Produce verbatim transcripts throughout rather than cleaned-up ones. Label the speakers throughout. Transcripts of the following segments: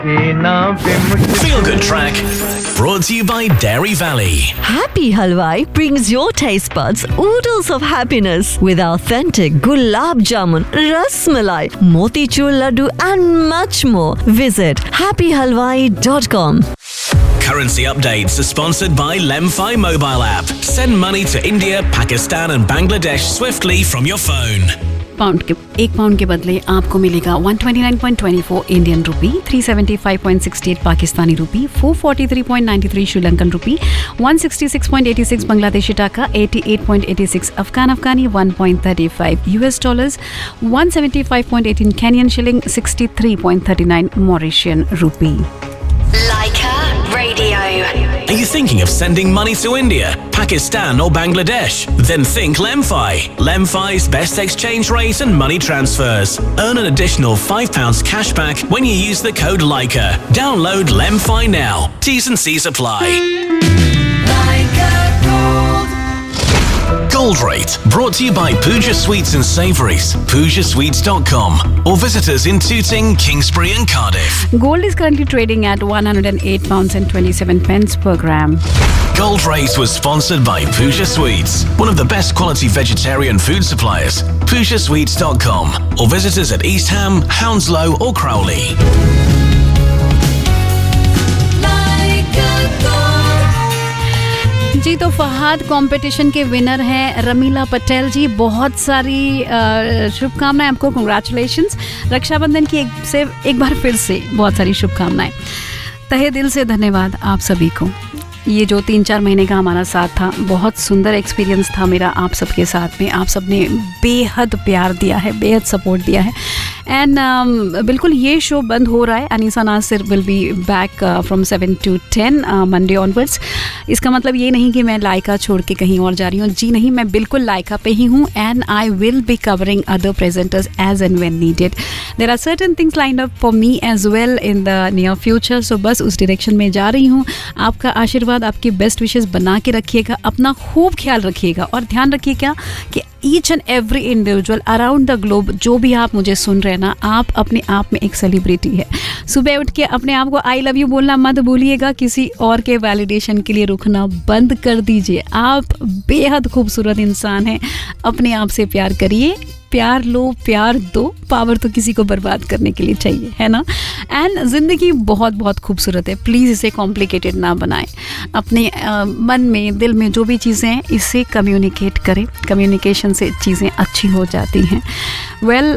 Speaker 1: Feel Good Track, brought to you by Dairy Valley.
Speaker 2: Happy Halwai brings your taste buds oodles of happiness with authentic gulab jamun, ras malai, motichur laddu and much more. Visit happy halwai dot com.
Speaker 1: Currency updates are sponsored by Lemfi mobile app. Send money to India, Pakistan and Bangladesh swiftly from your phone.
Speaker 3: Pound के एक pound के बदले आपको मिलेगा one twenty-nine point two four Indian rupee, three seventy-five point six eight Pakistani रुपी, four forty-three point nine three Sri Lankan रुपी, one sixty-six point eight six Bangladeshi टाका, eighty-eight point eight six Afghan Afghani, one point three five US dollars, one seventy-five point one eight Kenyon shilling, sixty-three point three nine Mauritian rupee.
Speaker 4: Laika Radio.
Speaker 1: Are you thinking of sending money to India, Pakistan or Bangladesh? Then think Lemfi. Lemfi's best exchange rate and money transfers. Earn an additional five pounds cash back when you use the code Laika. Download Lemfi now. T's and C's apply. Gold Rate, brought to you by Pooja Sweets and Savouries, pooja sweets dot com, or visit us in Tooting, Kingsbury and Cardiff.
Speaker 3: Gold is currently trading at one hundred eight pounds and twenty-seven pence per gram.
Speaker 1: Gold Rate was sponsored by Pooja Sweets, one of the best quality vegetarian food suppliers. pooja sweets dot com, or visit us at East Ham, Hounslow or Crowley.
Speaker 3: जी तो Fahad competition के winner हैं रमीला पटेल जी. बहुत सारी शुभकामनाएं आपको, congratulations. Rakshabandhan की एक से एक बार फिर से बहुत सारी शुभकामनाएं. तहे दिल से धन्यवाद आप सभी को. ये जो तीन चार महीने का हमारा साथ था, बहुत सुंदर एक्सपीरियंस था मेरा आप सबके साथ में. आप सबने बेहद प्यार दिया है, बेहद सपोर्ट दिया है. एंड um, बिल्कुल ये शो बंद हो रहा है. Anisa Nasir will be back from seven to ten Monday onwards. इसका मतलब ये नहीं कि मैं लाइका छोड़ के कहीं और जा रही हूँ. जी नहीं, मैं बिल्कुल लाइका पे ही हूँ. And I will be covering other presenters as and when needed. There are certain things lined up for me as well in the near future. सो बस उस डायरेक्शन में जा रही हूँ. आपका आशीर्वाद, आपकी बेस्ट विशेस बना के रखिएगा. अपना खूब ख्याल रखिएगा और ध्यान रखिएगा कि each and every individual around the globe, जो भी आप मुझे सुन रहे हैं ना, आप अपने आप में एक सेलिब्रिटी है. सुबह उठ के अपने आप को आई लव यू बोलना मत भूलिएगा. किसी और के वैलिडेशन के लिए रुकना बंद कर दीजिए. आप बेहद खूबसूरत इंसान हैं. अपने आप से प्यार करिए. प्यार लो, प्यार दो. पावर तो किसी को बर्बाद करने के लिए चाहिए, है ना. एंड ज़िंदगी बहुत बहुत खूबसूरत है. प्लीज़ इसे कॉम्प्लिकेटेड ना बनाएं. अपने uh, मन में, दिल में जो भी चीज़ें हैं, इससे कम्युनिकेट करें. कम्युनिकेशन से चीज़ें अच्छी हो जाती हैं. Well,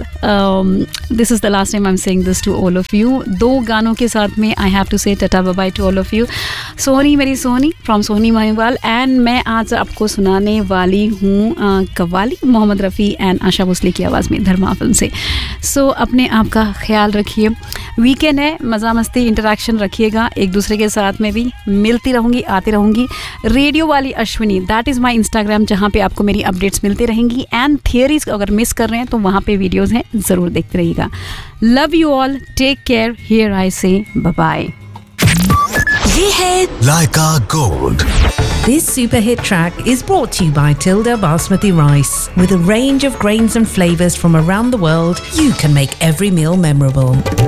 Speaker 3: this is the last time I am saying this to all of you. दो गानों के साथ में आई हैव टू से tata bye by two all of you. सोहनी मेरी सोहनी फ्रॉम सोहनी महिवाल. एंड मैं आज आपको सुनाने वाली हूँ uh, कव्वाली, मोहम्मद रफ़ी एंड आशा भोसले की आवाज़ में, धर्मा फिल्म से. सो so, अपने आप का ख्याल रखिए. वीकेंड है, मज़ा मस्ती इंटरेक्शन रखिएगा एक दूसरे के साथ में भी. मिलती रहूँगी, आती रहूँगी. रेडियो वाली Ashwini, that is my Instagram, जहाँ पे आपको मेरी अपडेट्स मिलती रहेंगी. एंड थियरीज अगर मिस कर रहे हैं तो वहाँ पे वीडियोस हैं, ज़रूर देखते रहिएगा. Love you all, take care. Here I से बाय बाय.
Speaker 4: ये है
Speaker 5: Laika Gold.
Speaker 6: This super hit track is brought to you by Tilda Basmati Rice. With a range of grains and flavors from around the world, you can make every meal memorable.